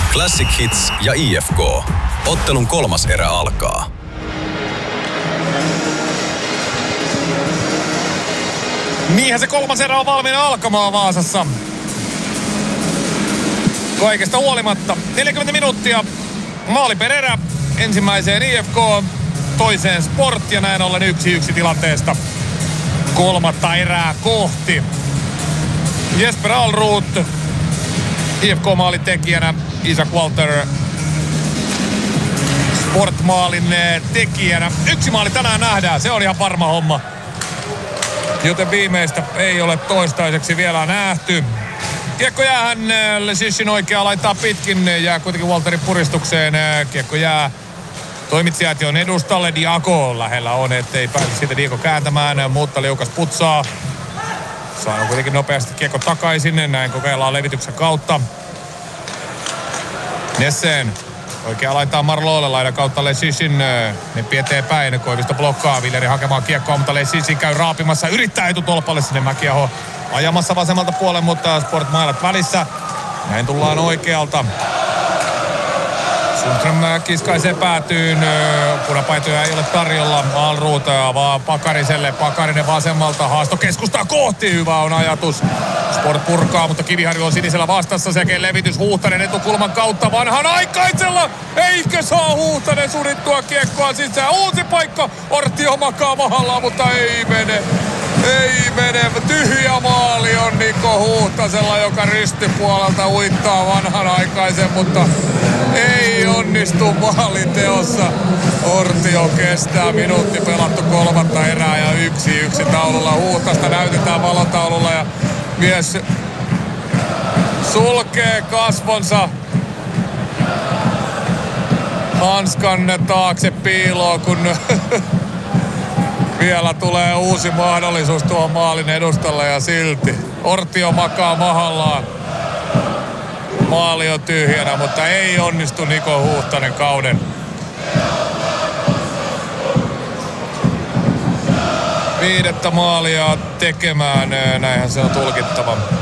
Classic Hits ja IFK. Ottelun 3. erä alkaa. Niinhän se 3. erä on valmiina alkamaan Vaasassa. Kaikesta huolimatta 40 minuuttia maali per erä. Ensimmäiseen IFK, toiseen Sport ja näin ollen 1-1 tilanteesta 3. erää kohti. Jesper Alrut IFK-maalin tekijänä, Isak Walter Sport-maalin tekijänä. 1 maali tänään nähdään, se on ihan varma homma. Joten viimeistä ei ole toistaiseksi vielä nähty. Kiekko jäähän Lesishin oikea laittaa pitkin, jää kuitenkin Walterin puristukseen. Kiekko jää toimitsijat on edustalle, Diago lähellä on, ettei pääse siitä Diago kääntämään, mutta liukas putsaa. Saadaan kuitenkin nopeasti kiekko takaisin, näin kokeillaan levityksen kautta. Nessen oikea laittaa Marlolle, laidan kautta Lesishin, Neppi eteenpäin, Koivisto blokkaa, Villeri hakemaan kiekkoa, mutta Lesishin käy raapimassa, yrittää etutolpalle sinne Mäkiaho ajamassa vasemmalta puolen, mutta Sport mailat välissä. Näin tullaan oikealta. Sundström kiskaisee päätyyn. Punapaitoja ei ole tarjolla. Alrut vaan Pakariselle. Pakarinen vasemmalta. Haasto keskustaa kohti. Hyvä on ajatus. Sport purkaa, mutta Kiviharju on sinisellä vastassa. Sekin levitys Huhtanen etukulman kautta vanhan aikaisella. Eikö saa Huhtanen surittua kiekkoa sisään. Uusi paikka. Ortio makaa mahallaan, mutta ei mene. Ei mene. Tyhjä maali on Niko Huhtasella, joka ristipuolelta uittaa vanhanaikaisen, mutta ei onnistu maaliteossa. Ortio kestää, minuutti pelattu 3. erää ja 1-1 taululla. Huhtasta näytetään valotaululla ja mies sulkee kasvonsa hanskan taakse piiloon, kun vielä tulee uusi mahdollisuus tuohon maalin edustalle ja silti Ortio makaa mahallaan. Maali on tyhjänä, mutta ei onnistu Niko Huhtanen kauden 5. maalia tekemään. Näinhän se on tulkittava.